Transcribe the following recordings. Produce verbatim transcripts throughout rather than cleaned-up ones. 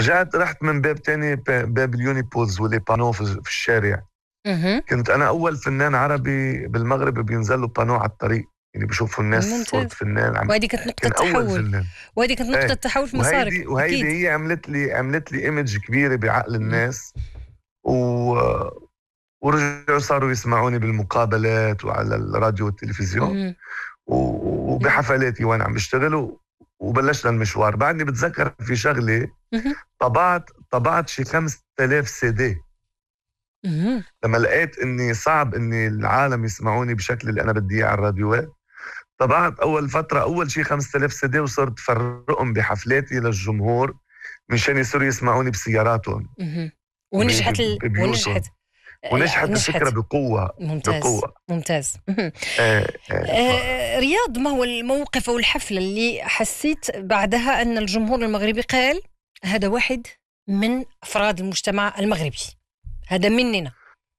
رجعت رحت من باب تاني، باب اليونيبولز واللي بانو في الشارع. مه. كنت أنا أول فنان عربي بالمغرب بينزل له بانو على الطريق، يعني بشوفوا الناس صورة ممتاز. فنان عم. وهذه كانت نقطة كان أول تحول، فنان. وهذه كانت نقطة ايه، تحول في وهيدي مسارك وهيدي أكيد. هي عملت لي عملت لي ايمج كبيرة بعقل مه. الناس. و... ورجعوا صاروا يسمعوني بالمقابلات وعلى الراديو والتلفزيون مه. مه. وبحفلاتي وانا عم بشتغل. وبلشنا المشوار. بعدني بتذكر في شغلة، مه. طبعت طبعت شي خمسة آلاف سيدي. مه. لما لقيت اني صعب اني العالم يسمعوني بشكل اللي انا بدي اياه على الراديوات، طبعت اول فترة اول شي خمسة آلاف سيدي، وصرت فرقهم بحفلاتي للجمهور مشان يصيروا يسمعوني بسياراتهم مه. ونجحت ال... ببيوتهم. ونجحت لا ونجحت نجحت. الفكرة بقوة. ممتاز بقوة. ممتاز. مه. آه آه ف... آه رياض، ما هو الموقف أو الحفلة اللي حسيت بعدها أن الجمهور المغربي قال هذا واحد من أفراد المجتمع المغربي، هذا مننا؟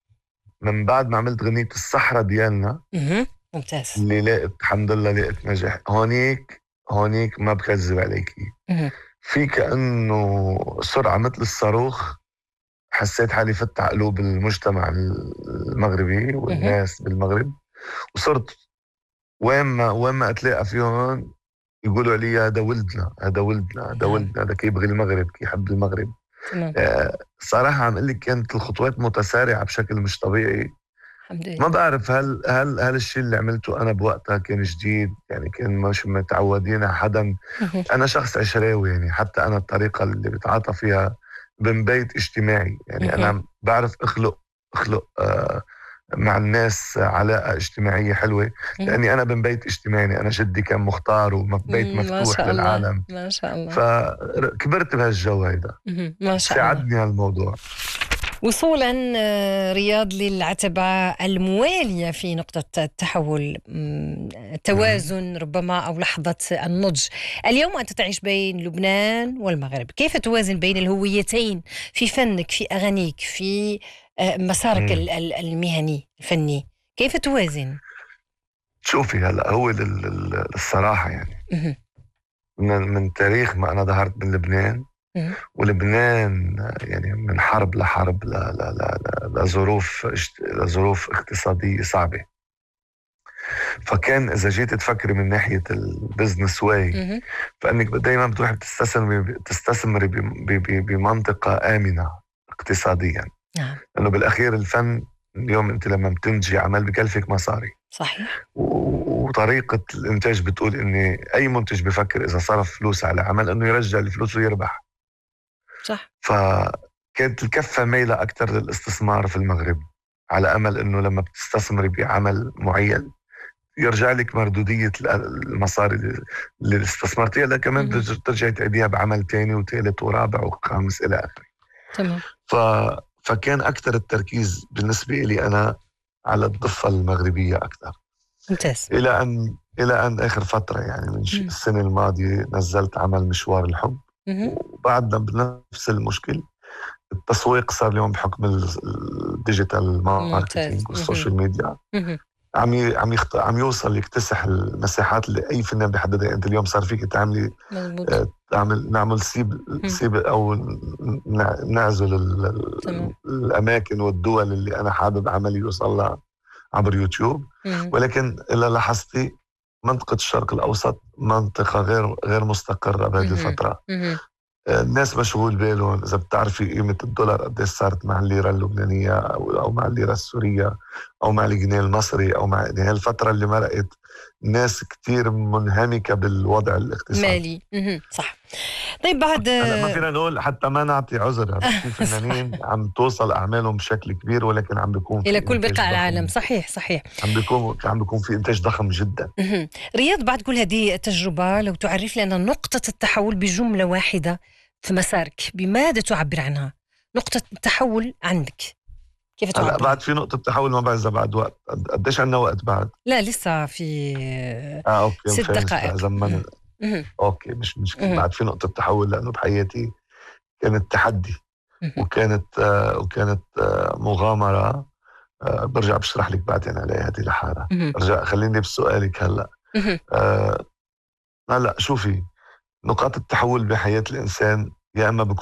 من بعد ما عملت غنية الصحراء ديالنا، مه. ممتاز. اللي لقيت الحمد لله لقيت نجاح. هونيك هونيك ما بكذب عليكي، مه. في كأنه سرعة مثل الصاروخ. حسيت حالي فت على قلوب المجتمع المغربي مه. والناس بالمغرب. وصرت وين ما وين ما اتلاقى فيهم يقولوا لي هذا ولدنا، هذا ولدنا، هذا نعم. ولدنا، هذا كي يبغي المغرب، كي يحب المغرب. تمام. آه صراحة عم اقول لك كانت الخطوات متسارعة بشكل مش طبيعي. الحمد لله. ما بعرف هل هل هل الشيء اللي عملته انا بوقتها كان جديد، يعني كان مش متعودين على حدا. مه. انا شخص عشراوي، يعني حتى انا الطريقة اللي بتعاطى فيها من بيت اجتماعي، يعني مه. انا بعرف اخلق اخلق آه مع الناس علاقة اجتماعية حلوة، مه. لاني انا من بيت اجتماعي. انا جدي كان مختار وبيت مم، ما مفتوح شاء الله للعالم، ما شاء الله. فكبرت بهالجو هيدا. مه. ما شاء الله. ساعدني هالموضوع. وصولا آه، رياض للعتبة الموالية في نقطة التحول، مم، توازن ربما أو لحظة النضج. اليوم أنت تعيش بين لبنان والمغرب، كيف توازن بين الهويتين في فنك، في أغانيك، في آه، مسارك مم. ال- ال- المهني الفني؟ كيف توازن؟ شوفي هلا هو لل- لل- للصراحة يعني، مه. من, من تاريخ ما أنا ظهرت من لبنان. مه. ولبنان يعني من حرب لحرب ل- ل- ل- ل- لظروف اجت- لظروف اقتصادية صعبة. فكان إذا جيت تفكري من ناحية البزنس واي، مه. فإنك دايما بتروحي بتستثمري تستثمري ب- ب- بمنطقة آمنة اقتصاديا، نعم لأنه بالأخير الفن اليوم أنت لما بتنتجي عمل بكلفك مصاري. صحيح. و- وطريقة الإنتاج بتقول إن أي منتج بفكر إذا صرف فلوس على عمل إنه يرجع الفلوس ويربح. صح. فكانت الكفة ميلة أكتر للاستثمار في المغرب، على أمل إنه لما بتستثمري بعمل معين يرجع لك مردودية المصاري اللي استثمرتيها، لكن كمان مه. ترجعي تعيديها بعمل تاني وثالث ورابع وخامس إلى آخره. تمام. ف... فكان أكتر التركيز بالنسبة لي أنا على الضفة المغربية أكتر، ممتاز. إلى أن إلى أن آخر فترة يعني من مم. السنة الماضية نزلت عمل مشوار الحب، مه. وبعدنا بنفس المشكل. التسويق صار اليوم بحكم الديجيتال ممتاز. ماركتينج مه. والسوشيال ميديا مه. عم ي... عم يخت... عم يوصل يكتسح المساحات اللي اي فنان بيحددها. انت اليوم صار فيك تعملي مزبوط. آه، تعمل نعمل سيب مم. سيب او نع- نعزل ال... تمام. الاماكن والدول اللي انا حابب عملي يوصل لها عبر يوتيوب. مم. ولكن الا لاحظتي منطقة الشرق الاوسط منطقة غير غير مستقرة بهذه مهم. الفترة. مهم. الناس مشغول بالهم. إذا بتعرفي قيمة الدولار قديش صارت مع الليرة اللبنانية أو, أو مع الليرة السورية أو مع الجنيه المصري أو مع يعني الفترة اللي مرقت ناس كتير منهمكة بالوضع الاقتصادي مالي. مهم. صح. طيب بعد هلا ما فينا نقول حتى ما نعطي عذر، هلا في فنانين عم توصل أعمالهم بشكل كبير ولكن عم بيكون إلى في كل إنتاج بقاع العالم. ضخم. صحيح صحيح. عم بيكون عم بيكون في إنتاج ضخم جدا. مهم. رياض، بعد كل هذه التجربة لو تعرف لنا نقطة التحول بجملة واحدة في مسارك، بماذا تعبر عنها؟ نقطة التحول عندك كيف هلا تعبر؟ بعد في نقطة تحول، ما بعرف إذا بعد وقت قد- قديش عنا وقت بعد؟ لا لسه في اه اوكي ست دقائق. زمان. مهم. اوكي مش مشكلة. مهم. بعد في نقطة تحول لأنه بحياتي كانت تحدي مهم. وكانت آه وكانت آه مغامرة. آه برجع بشرح لك بعدين عليها هذه لحالها. مهم. برجع خليني بسؤالك هلا. مهم. آه هلا شوفي، نقاط التحول بحياة الإنسان يا إما